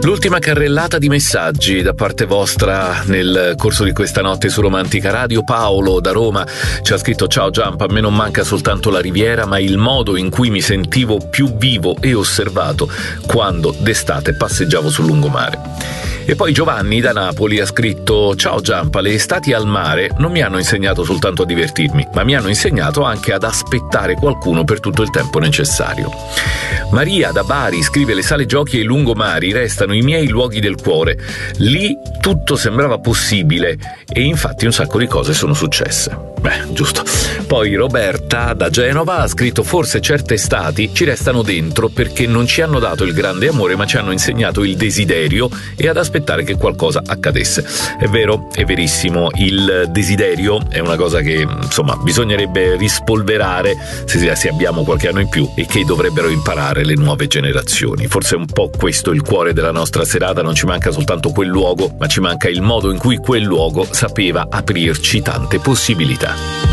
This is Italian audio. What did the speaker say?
L'ultima carrellata di messaggi da parte vostra nel corso di questa notte su Romantica Radio. Paolo da Roma ci ha scritto: ciao Jump, a me non manca soltanto la Riviera, ma il modo in cui mi sentivo più vivo e osservato quando d'estate passeggiavo sul lungomare. E poi Giovanni da Napoli ha scritto: ciao Giampa, le estati al mare non mi hanno insegnato soltanto a divertirmi, ma mi hanno insegnato anche ad aspettare qualcuno per tutto il tempo necessario. Maria da Bari scrive: le sale giochi e i lungomari restano i miei luoghi del cuore. Lì tutto sembrava possibile e infatti un sacco di cose sono successe. Beh, giusto. Poi Roberta da Genova ha scritto: forse certe estati ci restano dentro perché non ci hanno dato il grande amore, ma ci hanno insegnato il desiderio e ad aspettare che qualcosa accadesse. È vero, è verissimo, il desiderio è una cosa che, insomma, bisognerebbe rispolverare se abbiamo qualche anno in più e che dovrebbero imparare le nuove generazioni. Forse è un po' questo il cuore della nostra serata, non ci manca soltanto quel luogo, ma ci manca il modo in cui quel luogo sapeva aprirci tante possibilità.